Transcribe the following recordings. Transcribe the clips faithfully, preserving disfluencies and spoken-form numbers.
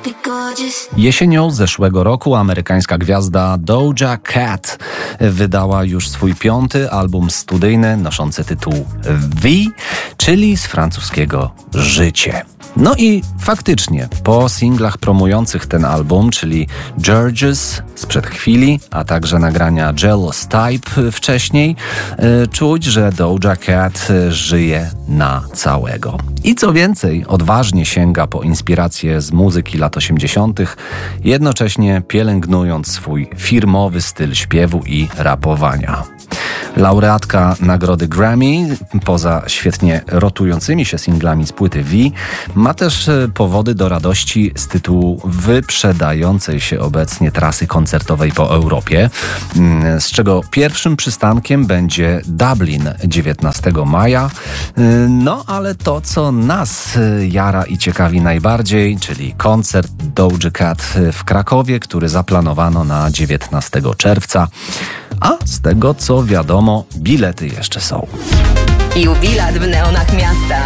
Jesienią zeszłego roku amerykańska gwiazda Doja Cat wydała już swój piąty album studyjny noszący tytuł V, czyli z francuskiego Życie. No i faktycznie po singlach promujących ten album, czyli Georges sprzed chwili, a także nagrania Jealous Type wcześniej, yy, czuć, że Doja Cat żyje na całego. I co więcej, odważnie sięga po inspiracje z muzyki lat osiemdziesiątych, jednocześnie pielęgnując swój firmowy styl śpiewu i rapowania. Laureatka nagrody Grammy, poza świetnie rotującymi się singlami z płyty V, ma też powody do radości z tytułu wyprzedającej się obecnie trasy koncertowej po Europie, z czego pierwszym przystankiem będzie Dublin dziewiętnastego maja. No ale to, co nas jara i ciekawi najbardziej, czyli koncert Doja Cat w Krakowie, który zaplanowano na dziewiętnastego czerwca. A z tego, co wiadomo, bilety jeszcze są. Jubilat w neonach miasta.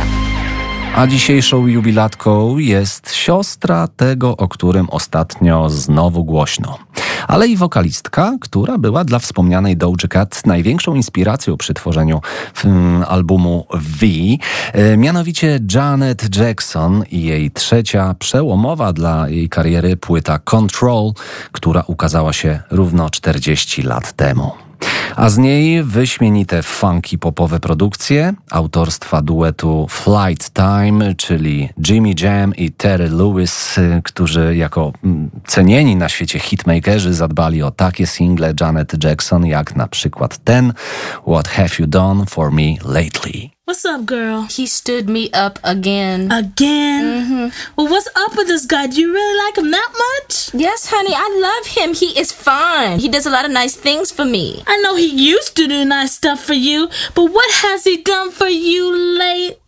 A dzisiejszą jubilatką jest siostra tego, o którym ostatnio znowu głośno. Ale i wokalistka, która była dla wspomnianej Doja Cat największą inspiracją przy tworzeniu um, albumu V, e, mianowicie Janet Jackson i jej trzecia przełomowa dla jej kariery płyta Control, która ukazała się równo czterdzieści lat temu. A z niej wyśmienite funky popowe produkcje autorstwa duetu Flight Time, czyli Jimmy Jam i Terry Lewis, którzy jako cenieni na świecie hitmakerzy zadbali o takie single Janet Jackson jak na przykład ten What Have You Done For Me Lately. What's up, girl? He stood me up again. Again? Mm-hmm. Well, what's up with this guy? Do you really like him that much? Yes, honey, I love him. He is fine. He does a lot of nice things for me. I know he used to do nice stuff for you, but what has he done for you lately?